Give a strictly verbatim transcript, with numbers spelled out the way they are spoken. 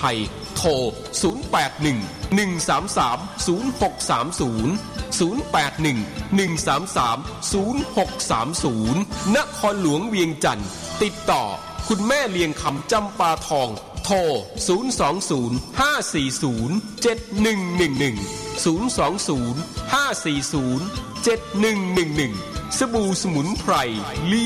ทยโทรศูนย์ แปด หนึ่ง หนึ่ง สาม สาม ศูนย์ หก สาม ศูนย์ ศูนย์ แปด หนึ่ง หนึ่ง สาม สาม ศูนย์ หก สาม ศูนย์นครหลวงเวียงจันทร์ติดต่อคุณแม่เลียงคำจำปาทองโทรศูนย์ สอง ศูนย์ ห้า สี่ ศูนย์ เจ็ด หนึ่ง หนึ่ง หนึ่ง ศูนย์ สอง ศูนย์ ห้า สี่ ศูนย์ เจ็ด หนึ่ง หนึ่ง หนึ่งสบู่สมุนไพร